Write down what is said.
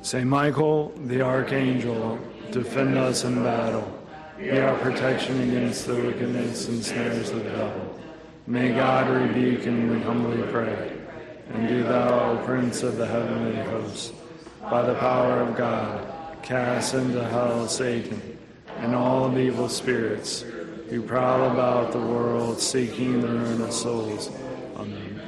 Saint Michael, the Archangel, defend us in battle. Be our protection against the wickedness and snares of the devil. May God rebuke and we humbly pray. And do thou, O Prince of the heavenly host, by the power of God, cast into hell Satan and all evil spirits who prowl about the world seeking the ruin of souls.